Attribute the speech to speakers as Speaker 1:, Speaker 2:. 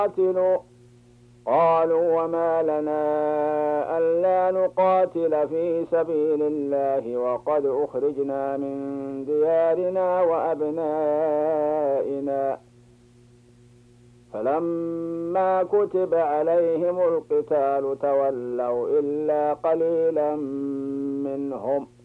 Speaker 1: قاتلوا قالوا وما لنا ألا نقاتل في سبيل الله وقد أخرجنا من ديارنا وأبنائنا فلما كتب عليهم القتال تولوا إلا قليلا منهم